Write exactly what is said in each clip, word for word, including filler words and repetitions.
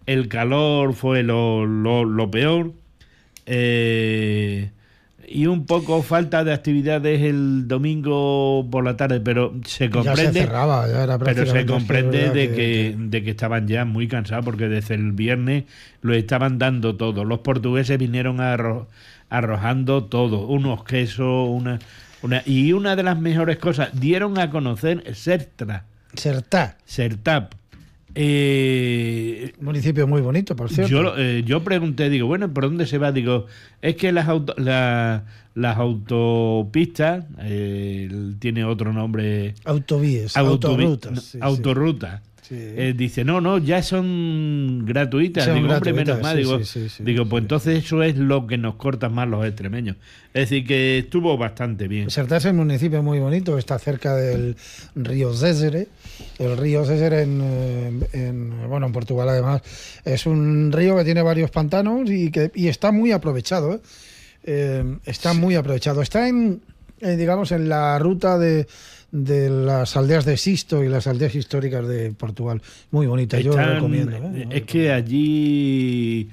el calor fue lo, lo, lo peor, eh, y un poco falta de actividades el domingo por la tarde, pero se comprende, ya se cerraba, ya era pero se comprende de que, que, de que estaban ya muy cansados, porque desde el viernes lo estaban dando todo. Los portugueses vinieron arro, arrojando todo, unos quesos, una, una y una de las mejores cosas, dieron a conocer Sertra. Sertá. Sertap. Eh, municipio muy bonito, por cierto. Yo, eh, yo pregunté, digo, bueno, ¿por dónde se va? Digo, es que las, auto, la, las autopistas, eh, tiene otro nombre. Autovías, autovi, autorrutas. No, sí, autorrutas. Sí. Eh, dice, no, no, ya son gratuitas. Son digo, gratuitas, hombre, menos mal. Sí, digo, sí, sí, sí, digo sí, pues sí. entonces eso es lo que nos corta más los extremeños. Es decir, que estuvo bastante bien. Sertá es un municipio muy bonito, está cerca del río Césare. El río Césare, en, en, bueno, en Portugal además, es un río que tiene varios pantanos y, que, y está muy aprovechado. ¿eh? Eh, está muy aprovechado. Está en, eh, digamos, en la ruta de... de las aldeas de Sisto y las aldeas históricas de Portugal. Muy bonita, yo lo recomiendo. ¿eh? Es que allí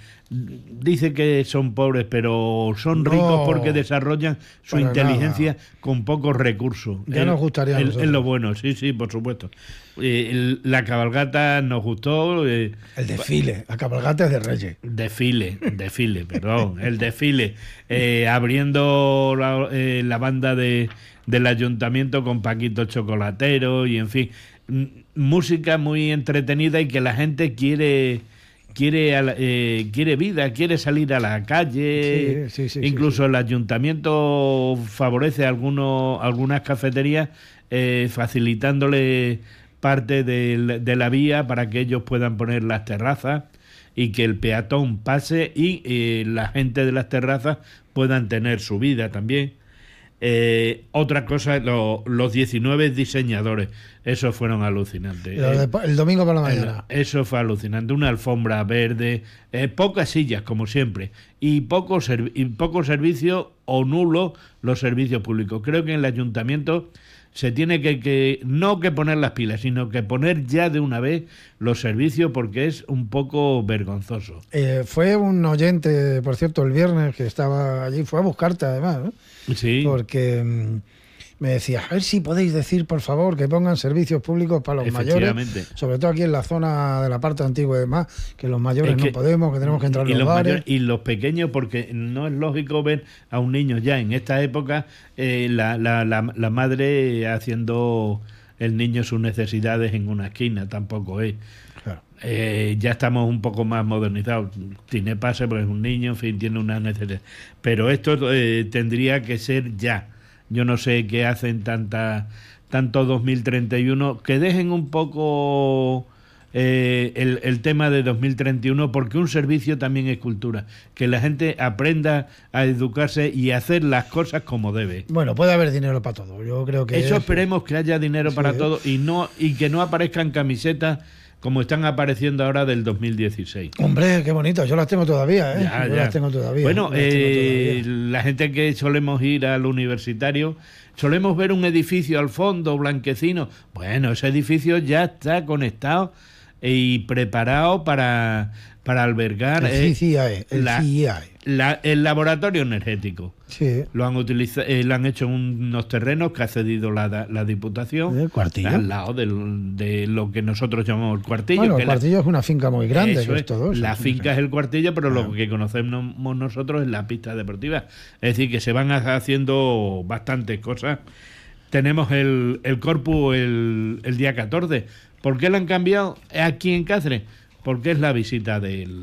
dice que son pobres, pero son No, ricos porque desarrollan su para inteligencia nada. con pocos recursos. Ya el, nos gustaría a el, nosotros. Es lo bueno, sí, sí, por supuesto. Eh, el, la cabalgata nos gustó. Eh, el desfile, la cabalgata es de Reyes. Desfile, desfile, perdón, el desfile. Eh, abriendo la, eh, la banda de del ayuntamiento con Paquito Chocolatero y en fin, m- música muy entretenida y que la gente quiere quiere eh, quiere vida, quiere salir a la calle. Sí, sí, sí, incluso sí, sí. el ayuntamiento favorece algunos algunas cafeterías, eh, facilitándole parte de, de la vía para que ellos puedan poner las terrazas y que el peatón pase y eh, la gente de las terrazas puedan tener su vida también. Eh, otra cosa, lo, los diecinueve diseñadores, esos fueron alucinantes. De, eh, el domingo por la mañana. El, eso fue alucinante, una alfombra verde, eh, pocas sillas como siempre y poco, serv- y poco servicio o nulo los servicios públicos. Creo que en el ayuntamiento se tiene que, que no que poner las pilas, sino que poner ya de una vez los servicios, porque es un poco vergonzoso. Eh, fue un oyente, por cierto, el viernes que estaba allí, fue a buscarte además, ¿no? Sí. Porque mmm, me decía, a ver si podéis decir, por favor, que pongan servicios públicos para los mayores, sobre todo aquí en la zona de la parte antigua y demás, que los mayores es que, no podemos, que tenemos que entrar y en los, los bares. Mayores, y los pequeños, porque no es lógico ver a un niño ya en esta época, eh, la, la, la, la madre haciendo el niño sus necesidades en una esquina, tampoco es. Claro. Eh, ya estamos un poco más modernizados. Tiene pase porque es un niño, en fin, tiene una necesidad. Pero esto eh, tendría que ser ya. Yo no sé qué hacen tanta, tanto dos mil treinta y uno, que dejen un poco eh, el, el tema de dos mil treinta y uno, porque un servicio también es cultura. Que la gente aprenda a educarse y a hacer las cosas como debe. Bueno, puede haber dinero para todo. Yo creo que eso es, esperemos que haya dinero sí, para ¿eh? todo y no y que no aparezcan camisetas como están apareciendo ahora del dos mil dieciséis. Hombre, qué bonito, yo las tengo todavía, ¿eh? Ya, yo ya. las tengo todavía. Bueno, eh, tengo todavía. la gente que solemos ir al universitario, solemos ver un edificio al fondo, blanquecino. Bueno, ese edificio ya está conectado y preparado para, para albergar el eh, C I A E, el la, C I A E. La, el laboratorio energético. Sí. Lo han utilizado, eh, lo han hecho en unos terrenos que ha cedido la, la Diputación. ¿El cuartillo? Al lado del, de lo que nosotros llamamos el cuartillo. Bueno, que el cuartillo la, es una finca muy grande, eso que es es, todo eso. la sí, finca sí. es el cuartillo, pero Claro. lo que conocemos nosotros es la pista deportiva. Es decir, que se van haciendo bastantes cosas. Tenemos el, el Corpus el, el día catorce. ¿Por qué lo han cambiado aquí en Cáceres? Porque es la visita del...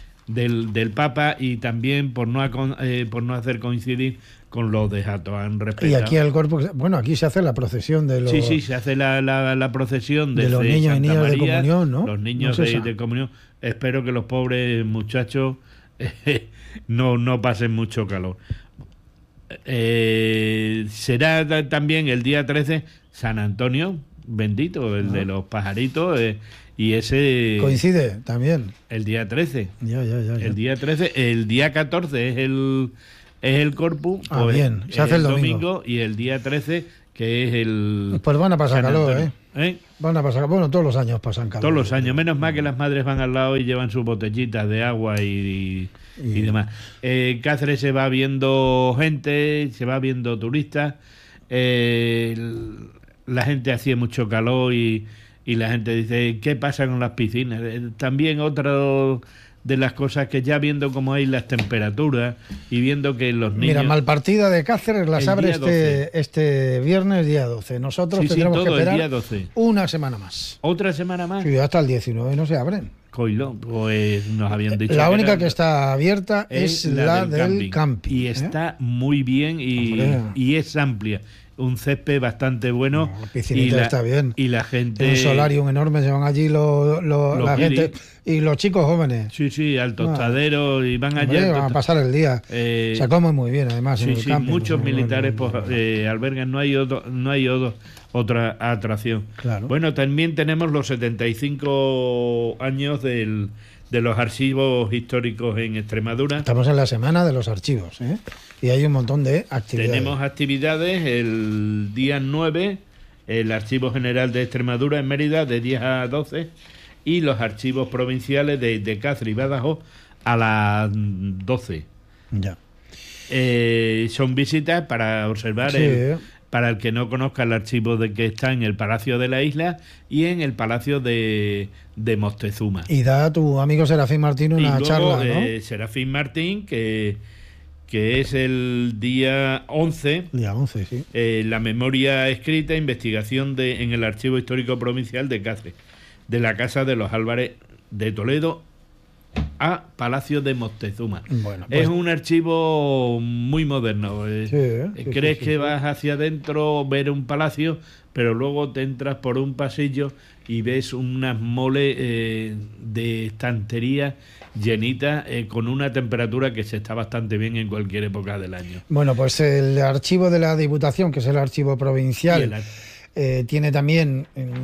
Del, del Papa y también por no, eh, por no hacer coincidir con los de Jato. Han respetado. Y aquí el cuerpo, bueno, aquí se hace la procesión de los... Sí, sí, se hace la, la, la procesión de desde los niños Santa y niñas María, de comunión, ¿no? Los niños ¿No es de, esa? de comunión. Espero que los pobres muchachos eh, no, no pasen mucho calor. Eh, será también el día trece San Antonio, bendito, el ah. de los pajaritos, eh, y ese... Coincide también. El día trece. Ya, ya, ya, ya. El día trece, el día catorce es el, es el Corpus. Ah, pues, bien, se hace el domingo. domingo. Y el día trece, que es el... Pues van a pasar San calor, Antonio. ¿eh? ¿Eh? Van a pasar, bueno, todos los años pasan calor. Todos los años, menos mal que las madres van al lado y llevan sus botellitas de agua y, y, y demás. Eh, Cáceres se va viendo gente, se va viendo turistas, eh, la gente hacía mucho calor y, y la gente dice, ¿qué pasa con las piscinas? Eh, también otro de las cosas que ya viendo cómo hay las temperaturas y viendo que los niños... Mira, Malpartida de Cáceres las El abre día este, doce. este viernes, día doce. Nosotros Sí, sí, tendremos que todo el esperar día doce. una semana más. ¿Otra semana más? Sí, hasta el diecinueve no se abren. Coilo, pues nos habían dicho La que única era- que está abierta es, la, del, camping. y ¿eh? está muy bien y, Hombre. y es amplia, un césped bastante bueno. No, la piscinita y la, está bien. y la gente Un solarium enorme, se van allí lo, lo- Los la guiris. gente y los chicos jóvenes. sí, sí, al tostadero y van allí Hombre, al van a tosta- pasar el día. Eh, Se come muy bien, además. en sí, el sí, camping, muchos ¿no? militares Bueno, pues, eh, albergan, no hay otro, no hay otro- otra atracción. Claro. Bueno, también tenemos los setenta y cinco años del, de los archivos históricos en Extremadura. Estamos en la semana de los archivos, ¿eh? Y hay un montón de actividades. Tenemos actividades el día nueve, el Archivo General de Extremadura en Mérida de diez a doce y los archivos provinciales de, de Cáceres y Badajoz a las doce. Ya. Eh, son visitas para observar, Sí, el- ¿eh? para el que no conozca el archivo de que está en el Palacio de la Isla y en el Palacio de, de Moctezuma. Y da a tu amigo Serafín Martín una y luego charla, ¿no? eh, Serafín Martín, que, que es el día once, Día once, sí. eh, la memoria escrita, investigación de, en el Archivo Histórico Provincial de Cáceres, de la Casa de los Álvarez de Toledo a Palacio de Moctezuma. Bueno, pues- es un archivo muy moderno. eh, Sí, ¿eh? Sí, Crees sí, sí, que sí. vas hacia adentro, ver un palacio, pero luego te entras por un pasillo y ves unas moles eh, de estantería llenitas eh, con una temperatura que se está bastante bien en cualquier época del año. Bueno, pues el archivo de la Diputación, que es el archivo provincial, Y el ar- eh, tiene también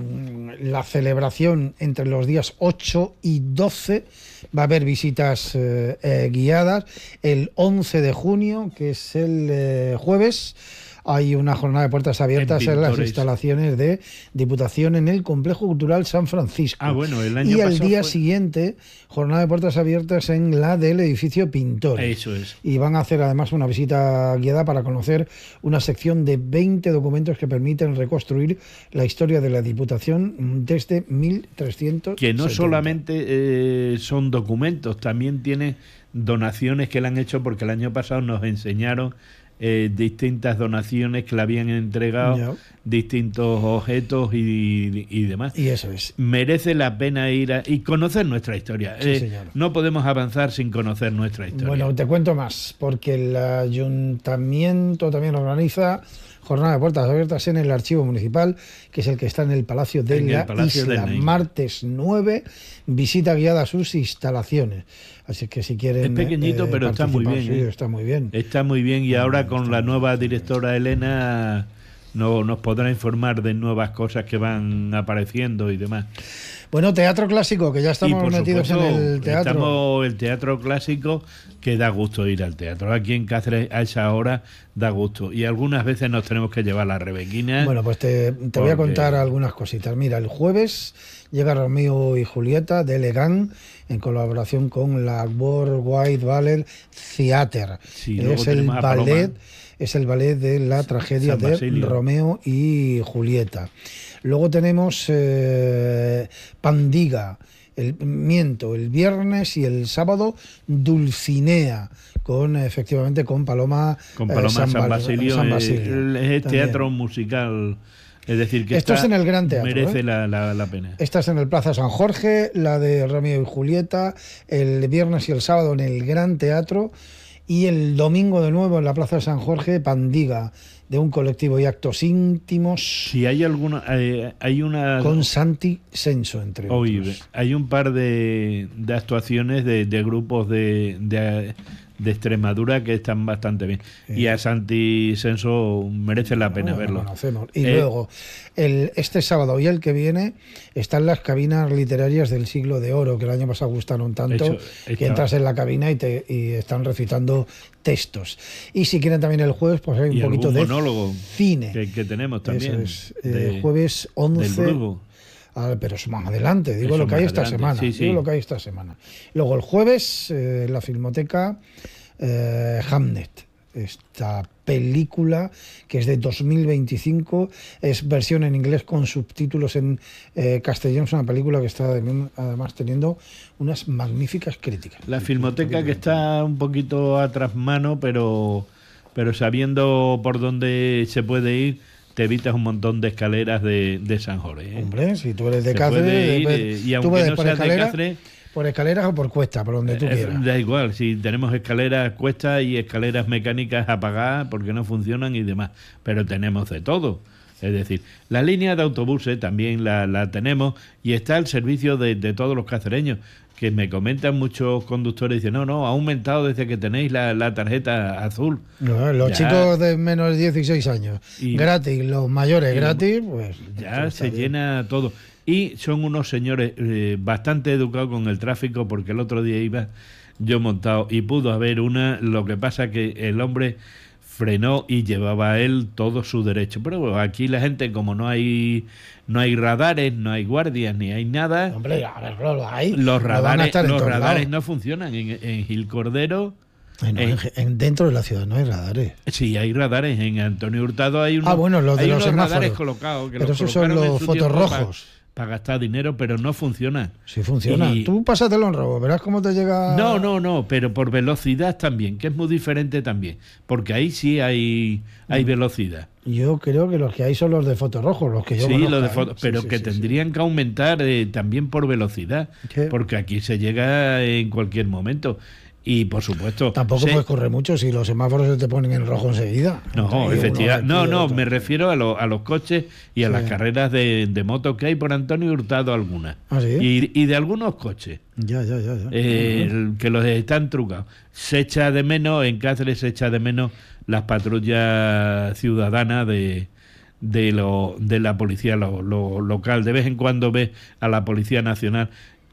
mm, la celebración entre los días ocho y doce. Va a haber visitas eh, eh, guiadas. El once de junio, que es el eh, jueves, hay una jornada de puertas abiertas en, las Pintores. instalaciones de Diputación en el Complejo Cultural San Francisco. Ah, bueno, el año y al pasado día fue- siguiente, jornada de puertas abiertas en la del edificio Pintores. Eso es. Y van a hacer además una visita guiada para conocer una sección de veinte documentos que permiten reconstruir la historia de la Diputación desde mil trescientos Que no setenta. solamente eh, son documentos, también tiene donaciones que le han hecho, porque el año pasado nos enseñaron eh, distintas donaciones que le habían entregado, Ya. distintos objetos y, y demás. Y eso es. Merece la pena ir a, y conocer nuestra historia. Sí, Eh, señor. no podemos avanzar sin conocer nuestra historia. Bueno, te cuento más, porque el ayuntamiento también organiza jornada de puertas abiertas en el archivo municipal, que es el que está en el Palacio de En el la Palacio de Isla. la Isla. Martes nueve, visita guiada a sus instalaciones. Así que si quieren... Es pequeñito, eh, pero está muy participar, bien, sí, ¿eh? está muy bien. Está muy bien y ahora con la nueva directora Elena no, nos podrá informar de nuevas cosas que van apareciendo y demás. Bueno, teatro clásico, que ya estamos Y, por metidos supuesto, en el teatro. Estamos el teatro clásico, que da gusto ir al teatro. Aquí en Cáceres a esa hora da gusto. Y algunas veces nos tenemos que llevar la Rebequina. Bueno, pues te, te voy a Porque- contar algunas cositas. Mira, el jueves llega Romeo y Julieta de Legan en colaboración con la Worldwide Ballet Theater. Sí, luego es el tenemos a Paloma. ballet, es el ballet de la tragedia San de Basilio. Romeo y Julieta. Luego tenemos eh, Pandiga, el miento, el viernes y el sábado Dulcinea, con efectivamente con Paloma, con eh, Paloma San, Bal- Basilio. San eh, Basilio, es también. teatro musical. Es decir, que Esto está- es en el Gran Teatro, merece ¿eh? la, la- la pena. Esta es en el Plaza San Jorge, la de Romeo y Julieta, el viernes y el sábado en el Gran Teatro y el domingo de nuevo en la Plaza San Jorge, Pandiga, de un colectivo y actos íntimos Si hay alguna, eh, hay una, con Santi Senso, entre Oye, otros. hay un par de, de actuaciones de, de grupos de, de, de Extremadura que están bastante bien. Sí. Y a Santi Senso merece la pena no, verlo. Lo conocemos. Y eh, luego, el, este sábado y el que viene están las cabinas literarias del Siglo de Oro, que el año pasado gustaron tanto, hecho, hecho. que entras en la cabina y, te, y están recitando textos. Y si quieren también el jueves, pues hay un poquito de monólogo cine. Que, que tenemos también. Eso es, eh, de, jueves once... Ah, pero es más adelante, digo lo que hay esta adelante. semana. Sí, sí. Digo lo que hay esta semana. Luego el jueves, eh, la Filmoteca, eh, Hamnet. Esta película que es de dos mil veinticinco, es versión en inglés con subtítulos en eh, castellano. Es una película que está además teniendo unas magníficas críticas. La Filmoteca que está un poquito a trasmano, pero, pero sabiendo por dónde se puede ir, te evitas un montón de escaleras de, de San Jorge. ¿eh? Hombre, si tú eres de Cáceres, ir, eh, y aunque no seas de Cáceres, por escaleras o por cuesta, por donde tú eh, quieras. Da igual, si tenemos escaleras cuestas y escaleras mecánicas apagadas porque no funcionan y demás, pero tenemos de todo. Es decir, la línea de autobuses también la, la tenemos y está al servicio de, de todos los cacereños, que me comentan muchos conductores, dicen, no, no, ha aumentado desde que tenéis la, la tarjeta azul. No, los ya, chicos de menos de dieciséis años, y, gratis, los mayores y, gratis, pues... Ya se bien. llena todo. Y son unos señores eh, bastante educados con el tráfico, porque el otro día iba yo montado y pudo haber una, lo que pasa que el hombre frenó y llevaba a él todo su derecho. Pero aquí la gente, como no hay no hay radares, no hay guardias, ni hay nada... Hombre, a ver, lo hay. Los radares, los radares no funcionan. En, en Gil Cordero... No, en, en, dentro de la ciudad no hay radares. Sí, hay radares. En Antonio Hurtado hay unos, ah, bueno, los de hay los unos semáforos. radares colocados. Que pero los esos son los fotos rojos. Para gastar dinero, pero no funciona. Sí funciona. Y... Tú pásatelo en robo, verás cómo te llega... No, no, no, pero por velocidad también, que es muy diferente también, porque ahí sí hay, hay velocidad. Yo creo que los que hay son los de fotos rojos, los que yo Sí, conozca, los de fotos, ¿eh? pero sí, sí, que sí, tendrían sí. que aumentar eh, también por velocidad, ¿qué? Porque aquí se llega en cualquier momento. Y por supuesto... Tampoco se... puedes correr mucho si los semáforos se te ponen en rojo enseguida. No, efectivamente. No, no, me refiero a, lo, a los coches y a sí. las carreras de, de motos que hay por Antonio Hurtado algunas. ¿Ah, sí? Y, y de algunos coches. Ya, ya, ya. ya. Eh, uh-huh. Que los están trucados. Se echa de menos, en Cáceres se echa de menos las patrullas ciudadanas de... de lo de la policía lo, lo, local. De vez en cuando ves a la Policía Nacional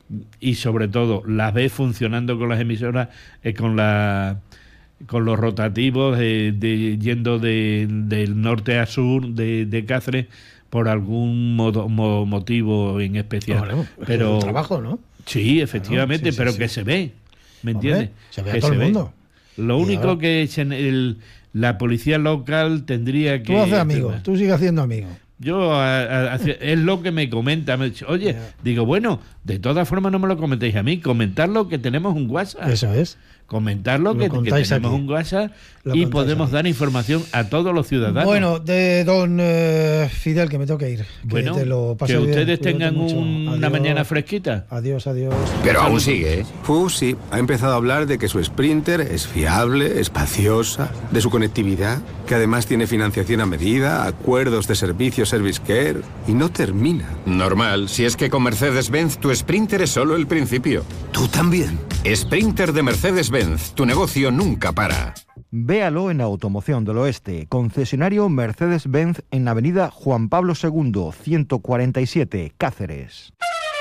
y sobre todo las ves funcionando con las emisoras, eh, con la con los rotativos, eh, de, yendo de, del norte a sur de, de Cáceres por algún modo, mo, motivo en especial. Bueno, pero es un trabajo, ¿no? Sí, efectivamente, claro, sí, pero sí, que sí. se ve, ¿me Hombre, entiendes? Se ve a que todo se el mundo. Ve. Lo y único ahora... que es en el, la policía local tendría que... Tú haces amigos, tú sigues haciendo amigos. Yo, a, a, a, es lo que me comenta. Me dice, oye, yeah. digo, bueno, de todas formas no me lo comentéis a mí, comentarlo que tenemos un WhatsApp. Eso es. Comentarlo que, que tenemos aquí. un WhatsApp lo y podemos aquí. dar información a todos los ciudadanos. Bueno, de don eh, Fidel, que me tengo que ir. Que, bueno, te lo que ustedes bien, tengan un, una mañana fresquita. Adiós, adiós. Pero aún sigue, ¿eh? Uh, sí, ha empezado a hablar de que su Sprinter es fiable, espaciosa, de su conectividad, que además tiene financiación a medida, acuerdos de servicio Service Care, y no termina. Normal, si es que con Mercedes-Benz tu Sprinter es solo el principio. ¿Tú también? Sprinter de Mercedes-Benz, tu negocio nunca para. Véalo en Automoción del Oeste, concesionario Mercedes-Benz en la avenida Juan Pablo segundo, ciento cuarenta y siete, Cáceres.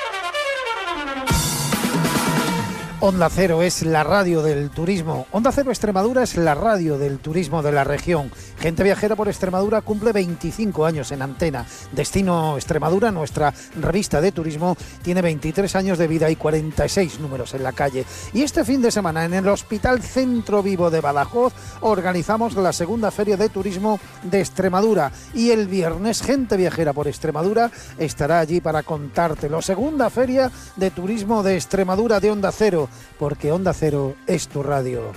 Onda Cero es la radio del turismo. Onda Cero Extremadura es la radio del turismo de la región. Gente Viajera por Extremadura cumple veinticinco años en antena. Destino Extremadura, nuestra revista de turismo, tiene veintitrés años de vida y cuarenta y seis números en la calle. Y este fin de semana en el Hospital Centro Vivo de Badajoz organizamos la segunda Feria de Turismo de Extremadura. Y el viernes Gente Viajera por Extremadura estará allí para contártelo. Segunda Feria de Turismo de Extremadura de Onda Cero. Porque Onda Cero es tu radio.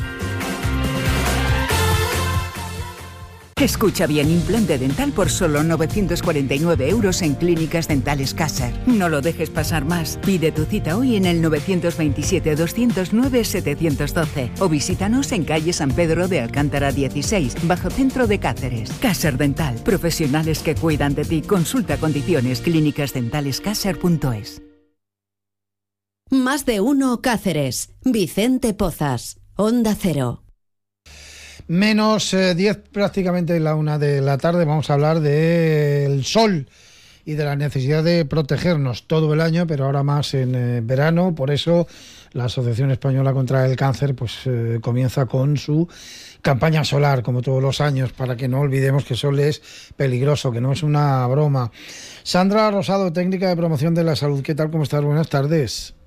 Escucha bien, implante dental por solo novecientos cuarenta y nueve euros en Clínicas Dentales Caser. No lo dejes pasar más. Pide tu cita hoy en el novecientos veintisiete, doscientos nueve, setecientos doce o visítanos en calle San Pedro de Alcántara dieciséis, bajo centro de Cáceres. Caser Dental, profesionales que cuidan de ti. Consulta condiciones clínicas dentales caser punto es. Más de uno Cáceres. Vicente Pozas. Onda Cero. Menos eh, diez prácticamente la una de la tarde. Vamos a hablar del sol y de la necesidad de protegernos todo el año, pero ahora más en eh, verano. Por eso la Asociación Española contra el Cáncer pues eh, comienza con su campaña solar, como todos los años, para que no olvidemos que el sol es peligroso, que no es una broma. Sandra Rosado, técnica de promoción de la salud. ¿Qué tal? ¿Cómo estás? Buenas tardes.